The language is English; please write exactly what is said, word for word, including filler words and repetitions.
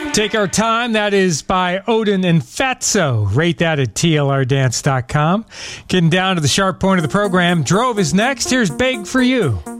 Take Our Time, that is by Odin and Fatso. Rate that at T L R dance dot com. Getting down to the sharp point of the program. Drove is next. Here's Beg for You.